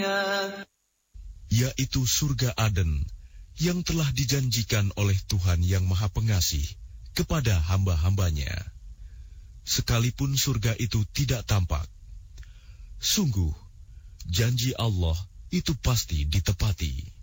الدنيا yaitu surga Aden yang telah dijanjikan oleh Tuhan yang Maha Pengasih kepada hamba-hambanya. Sekalipun surga itu tidak tampak, sungguh janji Allah itu pasti ditepati.